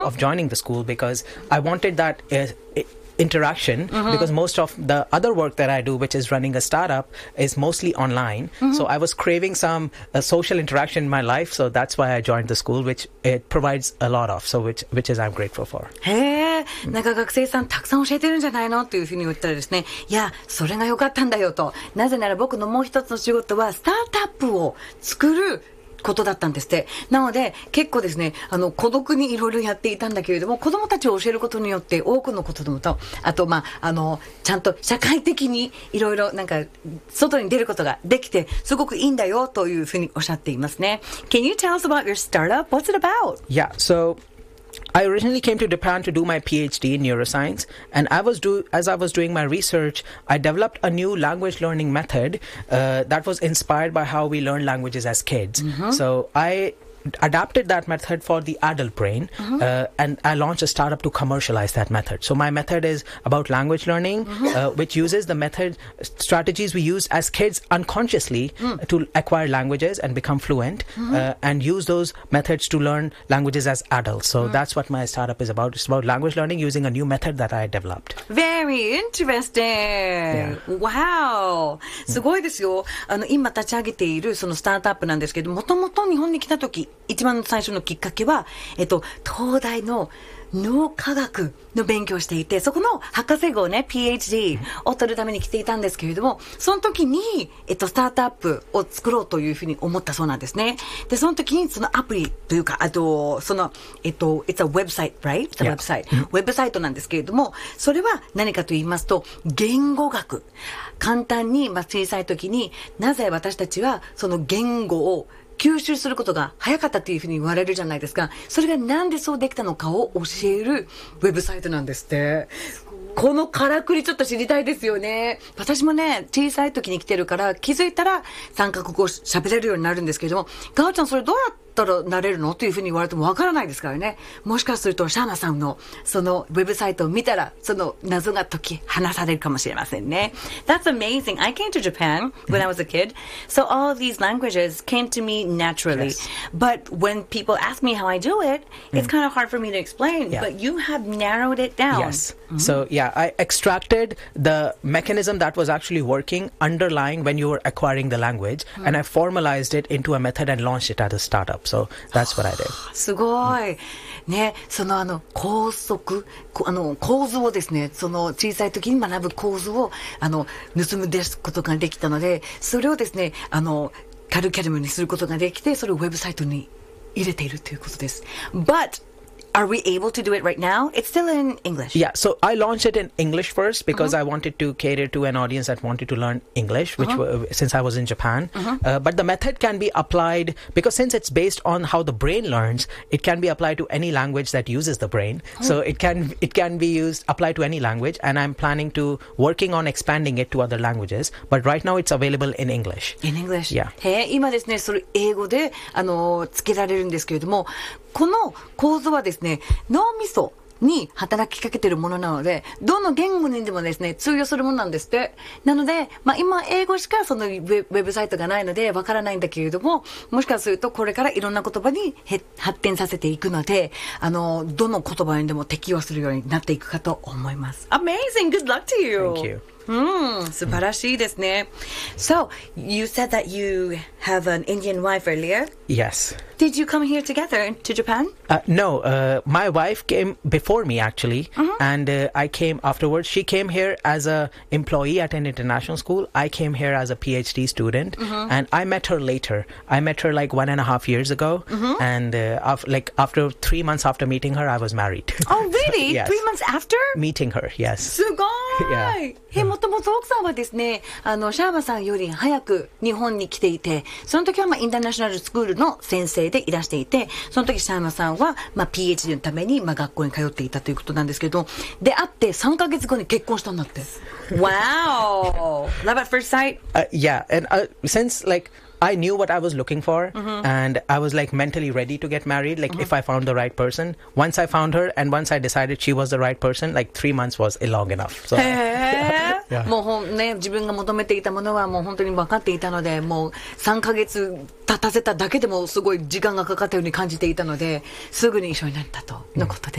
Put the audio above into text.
of joining the school because I wanted that interaction because most of the other work that I do, which is running a startup, is mostly online. So I was craving some social interaction in my life, so that's why I joined the school, which it provides a lot of, so which is I'm grateful for. へえ、なんか学生さんたくさん教えてるんじゃないのっていうふうに言ったらですね、いや、それが良かったんだよと。なぜなら僕のもう一つの仕事はスタートアップを作ることだったんですって。なので結構ですね、孤独にいろいろやっていたんだけれども、子供たちを教えることによって多くのことと、あとちゃんと社会的にいろいろなんか外に出ることができてすごくいいんだよというふうにおっしゃっていますね。Can you tell us about your startup? What's it about? Yeah, so I originally came to Japan to do my PhD in neuroscience, and as I was doing my research, I developed a new language learning method that was inspired by how we learn languages as kids. So I adapted that method for the adult brain, and I launched a startup to commercialize that method. So my method is about language learning, which uses the method strategies we use as kids unconsciously to acquire languages and become fluent, and use those methods to learn languages as adults. So that's what my startup is about. It's about language learning using a new method that I developed. Very interesting. Wow. すごいですよ。今立ち上げているそのスタートアップなんですけど、もともと日本に来た時、一番最初のきっかけは、東大の脳科学の勉強をしていて、そこの博士号ね、PhD を取るために来ていたんですけれども、その時に、スタートアップを作ろうというふうに思ったそうなんですね。で、その時にそのアプリというか、その、it's a website, right? It's a website. ウェブサイトなんですけれども、それは何かと言いますと、言語学。簡単に、小さい時になぜ私たちはその言語を吸収することが早かったっていうふうに言われるじゃないですか。それがなんでそうできたのかを教えるウェブサイトなんですって。このからくりちょっと知りたいですよね。私もね、小さい時に来てるから気づいたら3カ国語喋れるようになるんですけれども、ガオちゃんそれどうやったらなれるのというふうに言われてもわからないですからね。もしかするとシャーナさんのそのウェブサイトを見たらその謎が解き放されるかもしれませんね。That's amazing. I came to Japan when I was a kid, so all of these languages came to me naturally. But when people ask me how I do it, it's kind of hard for me to explain. But you have narrowed it down. Yes. So I extracted the mechanism that was actually working underlying when you were acquiring the language, and I formalized it into a method and launched it as a startup. So that's what I did. すごい。ね、その構造をですね、その小さい時に学ぶ構図を盗み出すことができたので、それをですね、カリキュラムにすることができて、それをウェブサイトに入れているということです。But are we able to do it right now? It's still in English. Yeah, so I launched it in English first because I wanted to cater to an audience that wanted to learn English, which since I was in Japan. But the method can be applied because since it's based on how the brain learns, it can be applied to any language that uses the brain. So it can be applied to any language, and I'm planning to working on expanding it to other languages. But right now it's available in English. In English. Yeah. 今ですね、それ英語でつけられるんですけれども、この構図はですね、脳みそに働きかけているものなので、どの言語にでもですね、通用するものなんですって。なので、今英語しかそのウェブサイトがないのでわからないんだけれども、もしかするとこれからいろんな言葉に発展させていくので、どの言葉にでも適用するようになっていくかと思います。Amazing! Good luck to you! Thank you. 素晴らしいですね。So, you said that you have an Indian wife earlier? Yes. Did you come here together to Japan? No, my wife came before me actually, and I came afterwards. She came here as a employee at an international school. I came here as a PhD student, and I met her later. I met her like 1.5 years ago, and after 3 months after meeting her, I was married. Oh, really? Yes. 3 months after? Meeting her, yes. すごい、もともと奥さんはですね、シャーマさんより早く日本に来ていて、その時はインターナショナルスクールの先生でいらしていて、その時シャーマさんはPhD のために学校に通っていたということなんですけど、出会って3ヶ月後に結婚したんだって。Wow! Love at first sight? Yeah, and since I knew what I was looking for, and I was mentally ready to get married, if I found the right person. Once I found her, and once I decided she was the right person, 3 months was long enough. So, yeah. もうね、自分が求めていたものはもう本当に分かっていたので、もう3ヶ月経たせただけでもすごい時間がかかったように感じていたので、すぐに一緒になったとのことで。